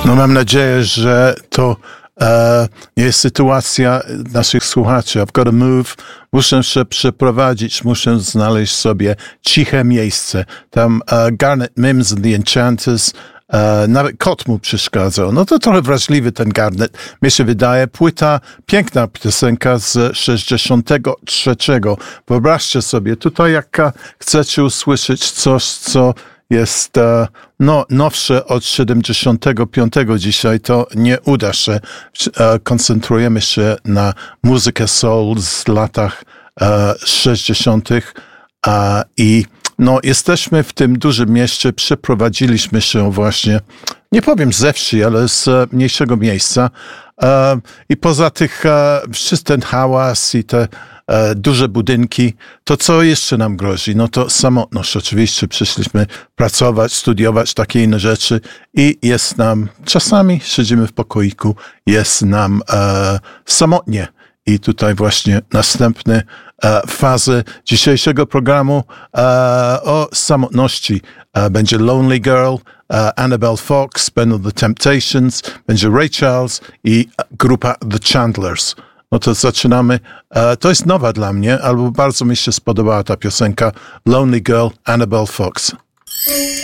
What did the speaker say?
No mam nadzieję, że to nie jest sytuacja naszych słuchaczy. I've got to move. Muszę się przeprowadzić, muszę znaleźć sobie ciche miejsce. Tam Garnet Mims and the Enchanters, nawet kot mu przeszkadzał. No to trochę wrażliwy ten Garnet. Mi się wydaje, płyta, piękna piosenka z 63. Wyobraźcie sobie, tutaj jak chcecie usłyszeć coś, co jest nowsze od 75 dzisiaj, to nie uda się. Koncentrujemy się na muzykę soul z latach 60. I jesteśmy w tym dużym mieście, przeprowadziliśmy się właśnie, nie powiem ze wsi, ale z mniejszego miejsca. I poza tych, ten hałas i te duże budynki, to co jeszcze nam grozi? No to samotność. Oczywiście przyszliśmy pracować, studiować, takie inne rzeczy i jest nam, czasami siedzimy w pokoiku, jest nam samotnie. I tutaj właśnie następne fazy dzisiejszego programu o samotności. Będzie Lonely Girl, Annabelle Fox, będą The Temptations, będzie Ray Charles i grupa The Chandlers. No to zaczynamy. To jest nowa dla mnie, albo bardzo mi się spodobała ta piosenka Lonely Girl, Annabelle Fox.